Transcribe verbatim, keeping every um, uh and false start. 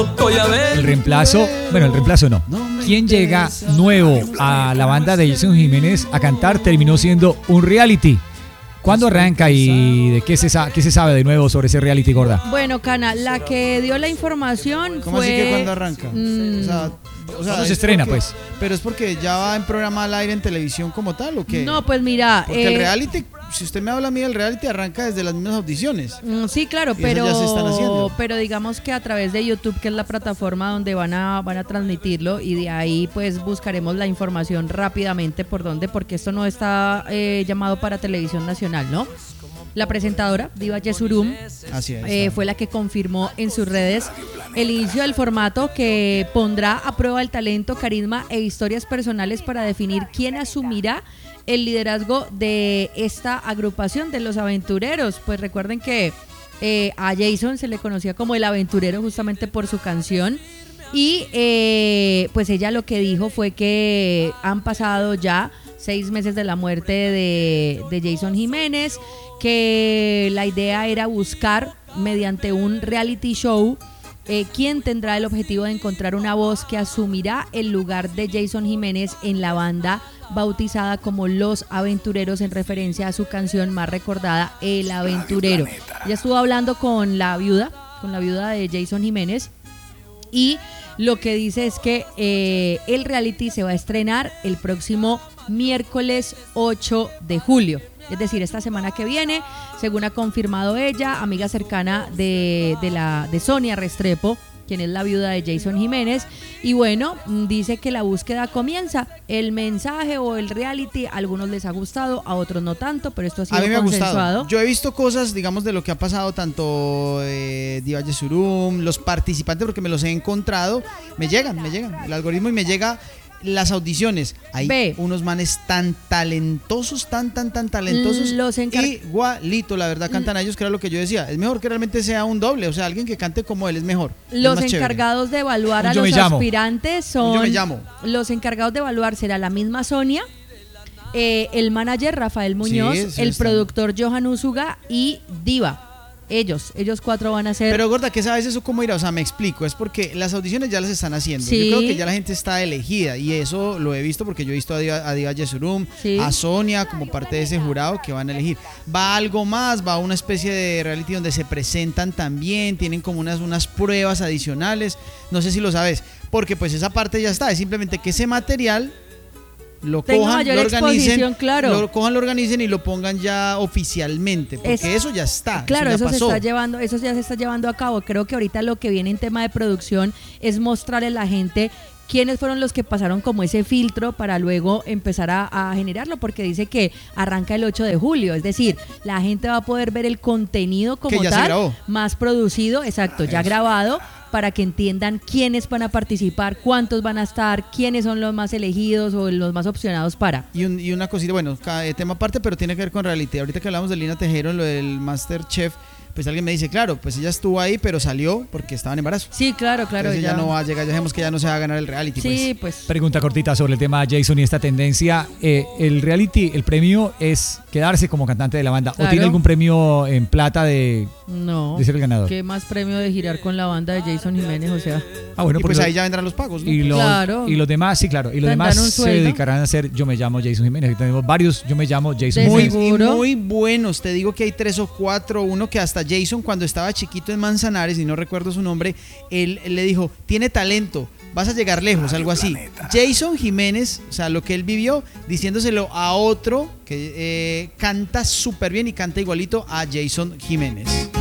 loco y a ver. El reemplazo, bueno, el reemplazo no. ¿Quién llega nuevo a la banda de Jason Jiménez a cantar? Terminó siendo un reality. ¿Cuándo arranca y de qué se, sa- qué se sabe de nuevo sobre ese reality, gorda? Bueno, Cana, la que dio la información ¿Cómo fue... así que cuándo arranca? Mm, O sea, o sea, ¿Cuándo se es estrena, porque- pues? ¿Pero es porque ya va en programa al aire en televisión como tal o qué? no, pues mira... Porque el eh, reality, si usted me habla a mí del reality, arranca desde las mismas audiciones. Mm, Sí, claro, Y eso ya se están pero haciendo. pero digamos que a través de YouTube, que es la plataforma donde van a van a transmitirlo, y de ahí pues buscaremos la información rápidamente por dónde, porque esto no está eh, llamado para televisión nacional, ¿no? La presentadora, Diva Yesurum, Así es. eh, fue la que confirmó en sus redes el inicio del formato que pondrá a prueba el talento, carisma e historias personales para definir quién asumirá el liderazgo de esta agrupación de los aventureros. Pues recuerden que eh, a Jason se le conocía como el aventurero justamente por su canción, y eh, pues ella lo que dijo fue que han pasado ya seis meses de la muerte de, de Jason Jiménez, que la idea era buscar mediante un reality show eh, quién tendrá el objetivo de encontrar una voz que asumirá el lugar de Jason Jiménez en la banda bautizada como Los Aventureros, en referencia a su canción más recordada, El Aventurero. Ya estuvo hablando con la viuda, con la viuda de Jason Jiménez, y lo que dice es que eh, el reality se va a estrenar el próximo miércoles ocho de julio. Es decir, esta semana que viene, según ha confirmado ella, amiga cercana de, de, la, de Sonia Restrepo, quien es la viuda de Jason Jiménez. Y bueno, dice que la búsqueda comienza. El mensaje o el reality, a algunos les ha gustado, a otros no tanto, pero esto ha sido A mí me ha consensuado. gustado. Yo he visto cosas, digamos, de lo que ha pasado, tanto eh, Diva Yesurum, los participantes, porque me los he encontrado, me llegan, me llegan. El algoritmo y me llega las audiciones. Hay Ve. unos manes tan talentosos, tan, tan, tan talentosos. Los encar- Igualito, la verdad, cantan a ellos, que era lo que yo decía. Es mejor que realmente sea un doble, o sea, alguien que cante como él es mejor. es Los más chévere. encargados de evaluar Un a yo los me llamo. aspirantes Un son... yo me llamo. Los encargados de evaluar será la misma Sonia, eh, el manager Rafael Muñoz, Sí, sí, el están. productor Johan Úsuga y Diva. Ellos, ellos cuatro van a ser... Pero gorda, ¿qué sabes eso cómo irá? O sea, me explico, es porque las audiciones ya las están haciendo. Sí. Yo creo que ya la gente está elegida y eso lo he visto porque yo he visto a Diva, a Diva Yesurum, Sí. a Sonia como parte de ese jurado que van a elegir. Va algo más, va una especie de reality donde se presentan también, tienen como unas, unas pruebas adicionales, no sé si lo sabes, porque pues esa parte ya está, es simplemente que ese material lo Tenga cojan, mayor lo organicen, exposición, claro. lo cojan, lo organicen y lo pongan ya oficialmente, porque Es- eso ya está, Claro, eso eso, ya se pasó. está llevando, eso ya se está llevando a cabo. Creo que ahorita lo que viene en tema de producción es mostrarle a la gente quiénes fueron los que pasaron como ese filtro para luego empezar a, a generarlo, porque dice que arranca el ocho de julio, es decir, la gente va a poder ver el contenido como Que ya se tal, grabó. más producido, exacto, ya Eso. grabado, para que entiendan quiénes van a participar, cuántos van a estar, quiénes son los más elegidos o los más opcionados para. Y, un- y una cosita, bueno, ca- eh, tema aparte, pero tiene que ver con reality. Ahorita que hablamos de Lina Tejero, lo del Masterchef, pues alguien me dice, claro, pues ella estuvo ahí, pero salió porque estaba en embarazo. Sí, claro, claro. Entonces ella ya- no va a llegar, ya sabemos que ya no se va a ganar el reality. Sí, pues. pues. Pregunta cortita sobre el tema Jason y esta tendencia. Eh, el reality, el premio es quedarse como cantante de la banda. Claro. ¿O tiene algún premio en plata de, No. de ser el ganador? ¿Qué más premio de girar con la banda de Jason Jiménez? O sea, Ah, bueno, Y porque pues lo- ahí ya vendrán los pagos, ¿no? y los, Claro. y los demás, sí, claro. Y los Tendrán demás un se sueldo. dedicarán a ser Yo me llamo Jason Jiménez. Y tenemos varios Yo me llamo Jason De Muy, Jiménez. y seguro. muy buenos, te digo que hay tres o cuatro, uno que hasta Jason cuando estaba chiquito en Manzanares, y no recuerdo su nombre, él, él le dijo, tiene talento, vas a llegar lejos, algo así. Jason Jiménez, o sea, lo que él vivió, diciéndoselo a otro que eh, canta súper bien y canta igualito a Jason Jiménez.